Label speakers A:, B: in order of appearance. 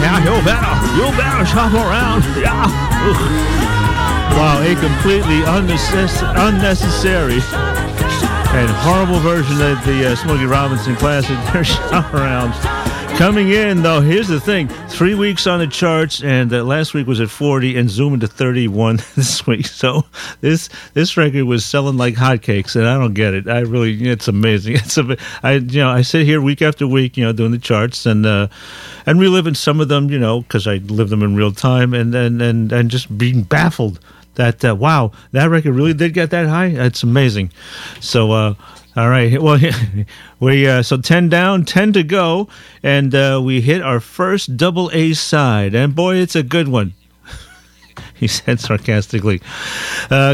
A: Yeah, you better shop around. Yeah. Wow, a completely unnecessary and horrible version of the Smokey Robinson classic, Shop Around. Coming in, though, here's the thing. 3 weeks on the charts, and last week was at 40 and zooming to 31 this week. So this record was selling like hotcakes, and I don't get it. It's amazing. I sit here week after week, doing the charts and reliving some of them, because I live them in real time, and just being baffled that, wow, that record really did get that high. It's amazing. So, all right. Well, so 10 down, 10 to go, and we hit our first double A side, and boy, it's a good one. He said sarcastically.